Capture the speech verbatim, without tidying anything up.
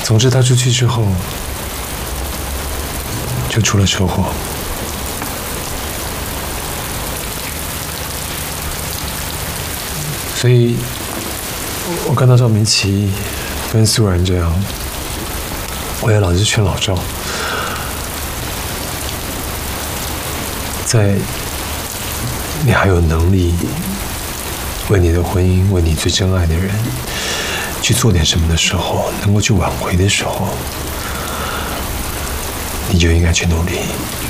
总之，他出去之后就出了车祸。所以，我看到赵明琪跟苏然这样，我也老是劝老赵，在你还有能力为你的婚姻、为你最真爱的人去做点什么的时候，能够去挽回的时候，你就应该去努力。